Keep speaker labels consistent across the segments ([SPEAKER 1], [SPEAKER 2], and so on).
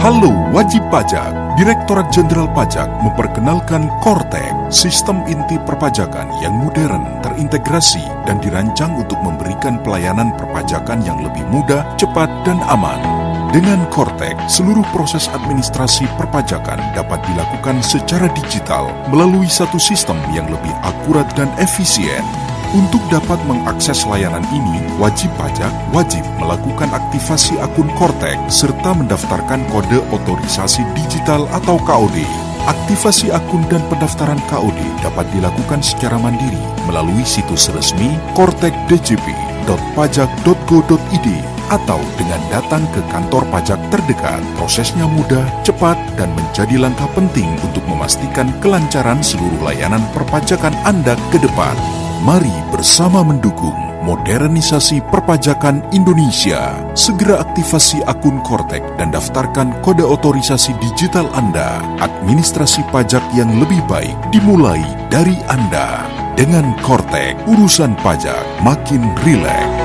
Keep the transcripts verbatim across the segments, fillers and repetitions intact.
[SPEAKER 1] Halo wajib pajak, Direktorat Jenderal Pajak memperkenalkan Kortek, sistem inti perpajakan yang modern, terintegrasi, dan dirancang untuk memberikan pelayanan perpajakan yang lebih mudah, cepat, dan aman. Dengan Kortek, seluruh proses administrasi perpajakan dapat dilakukan secara digital melalui satu sistem yang lebih akurat dan efisien. Untuk dapat mengakses layanan ini, wajib pajak wajib melakukan aktivasi akun Kortek serta mendaftarkan kode otorisasi digital atau K O D. Aktivasi akun dan pendaftaran K O D dapat dilakukan secara mandiri melalui situs resmi kortek d j p dot pajak dot go dot i d atau dengan datang ke kantor pajak terdekat. Prosesnya mudah, cepat, dan menjadi langkah penting untuk memastikan kelancaran seluruh layanan perpajakan Anda ke depan. Mari bersama mendukung modernisasi perpajakan Indonesia. Segera aktivasi akun Kortek dan daftarkan kode otorisasi digital Anda. Administrasi pajak yang lebih baik dimulai dari Anda. Dengan Kortek, urusan pajak makin rileks.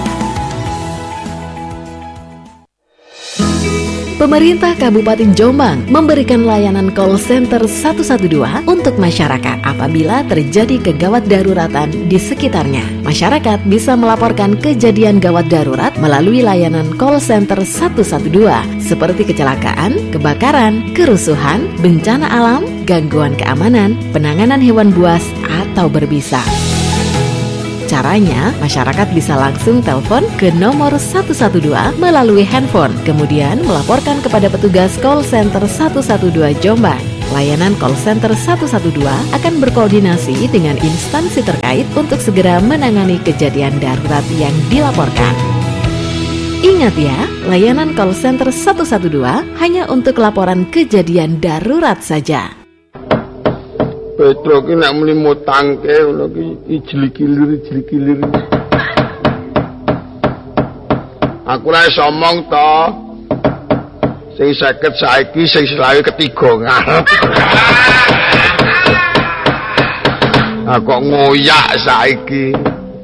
[SPEAKER 2] Pemerintah Kabupaten Jombang memberikan layanan call center seratus dua belas untuk masyarakat apabila terjadi kegawat daruratan di sekitarnya. Masyarakat bisa melaporkan kejadian gawat darurat melalui layanan call center seratus dua belas seperti kecelakaan, kebakaran, kerusuhan, bencana alam, gangguan keamanan, penanganan hewan buas, atau berbisa. Caranya, masyarakat bisa langsung telepon ke nomor seratus dua belas melalui handphone, kemudian melaporkan kepada petugas call center seratus dua belas Jombang. Layanan call center seratus dua belas akan berkoordinasi dengan instansi terkait untuk segera menangani kejadian darurat yang dilaporkan. Ingat ya, layanan call center seratus dua belas hanya untuk laporan kejadian darurat saja.
[SPEAKER 3] Petro ki nek muni mutangke ngono ki ijlik-ilir ijlik-ilir. Aku ra iso omong to. Sing seket saiki, sing selawe ketiga ngarep. Aku ngoyak saiki.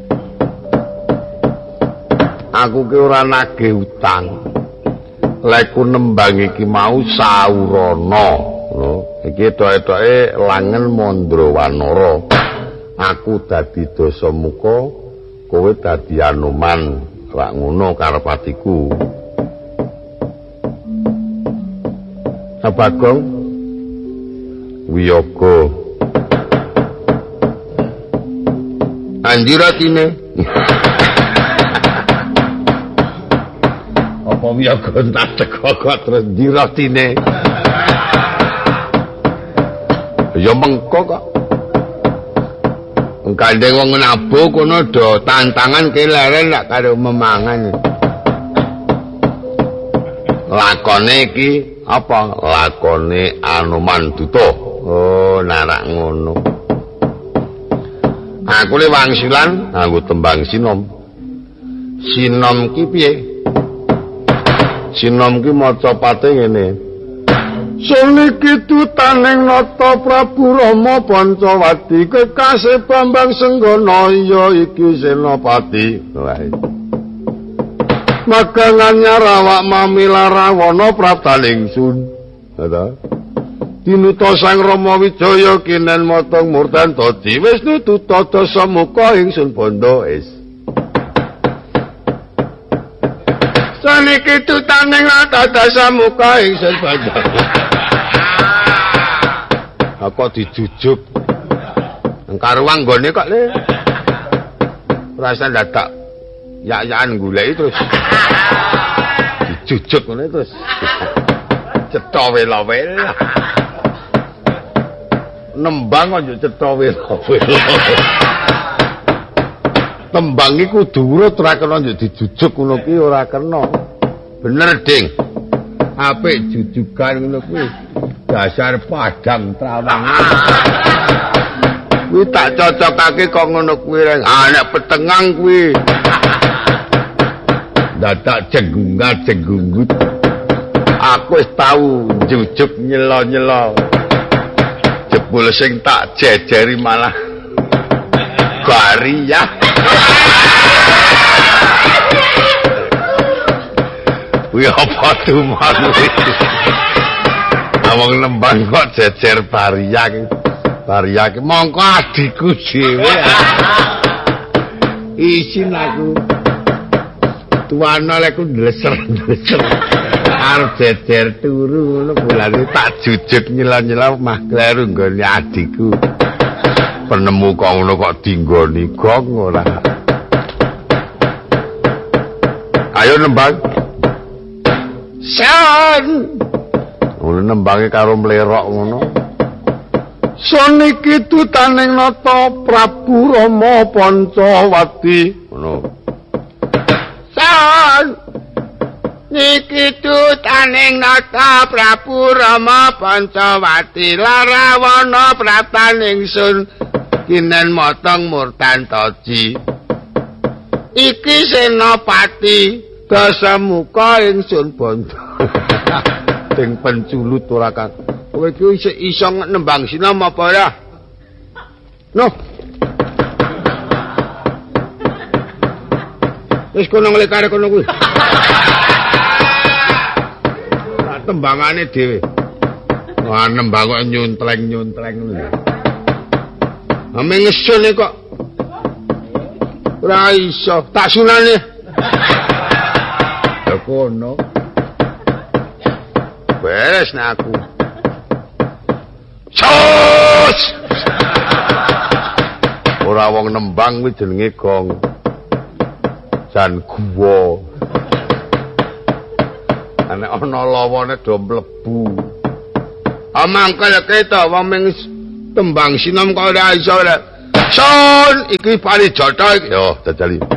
[SPEAKER 3] Aku ki ora nagih utang. Lek ku nembang iki mau sawurana, lho. Iki tok-toke langen Mandrawanara. Aku dadi Dasamuka, kowe dadi Anoman. Lak ngono karepatiku. Bagong Wiyaga. Andiratine. Apa Wiyaga tak teko kok terus diratine. Ya mengko kok. Gandeng wong nabuh kono do tantangan keleren lak karo memangan. Lakone iki apa? Lakone Anoman Duta. Oh, narak ngono. Aku le wangsilan nganggo tembang sinom. Sinom ki piye? Sinom ki maca pate ngene. Suniki tutaning nata Prabu Rama Pancawati kekasih Bambang Senggana ya iki Senopati. Magangan nyarawak mamila Rawana praptaning sun. Ada. Dinuta Sang Rama Wijaya kinen motong murtan dadi wis nututa Dasamuka ingsun bondo is. Suniki tutaning nata Dasamuka ingsun bondo. Apa dijujuk engkaruang nggone kok le rasa dadak yak-yakan goleki terus dijujuk ngene terus cetha wela-wela nembang kok cetha wela-wela tembang iku kudu urut ora kena dijujuk ngono ki ora kena bener ding apik jujugan ngono kuwi dasar padang trawangan. Kuwi tak cocokake kok ngono kuwi reng. Ah nek petengang kuwi. Dadak jenggungat jenggunggut. Aku wis tau jujuk nyelo-nyelo. Jebul sing tak jejeri malah gariyah. Kuwi apa tumon kuwi? Wong nembang kok jejer bariak. Bariak mongko adikku dhewe. Isin aku. Tuwana lek ku ndleser-ndleser. Arep jejer turu ngono bulane tak jujuk nyela-nyela mah kleru nggone adikku. Penemu kok ngono kok dinggoni gong ora. Ayo nembang. San. Ngono nembange karo mlerok ngono. Son iki tutaning nata Prabu Rama Pancawati. Ngono. San. Niki tutaning nata Prabu Rama Pancawati larawana pratan ingsun kinen motong murtantaji. Iki senopati Dasamuka ingsun bondo. Ting penculut ora kan. Kowe iki isih iso nembang sinam apa ya? No. Wis kono nglekare kono kuwi. Tak tembangane dhewe. Wah nembang kok nyuntleng-nyuntleng ngono. Ame ngesul kok. Ora iso tak sunane. Ya kono. Beres nek aku. Sos! Ora wong nembang kuwi jenenge gong. Jan guwa. Nek ana lawane do mlebu. Amangkel keto wong ming tembang sinom kok ora iso. Son iki pari jotho iki. Yo, jajali.